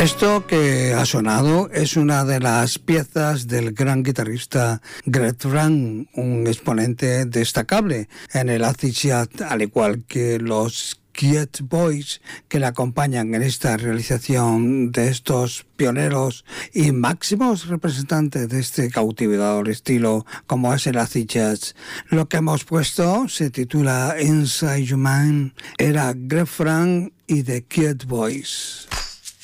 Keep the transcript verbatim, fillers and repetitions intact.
Esto que ha sonado es una de las piezas del gran guitarrista Greg Frank, un exponente destacable en el acid jazz, al igual que los Quiet Boys que le acompañan en esta realización de estos pioneros y máximos representantes de este cautivador estilo como es el acid jazz. Lo que hemos puesto se titula Inside Your Mind, era Greg Frank y The Quiet Boys.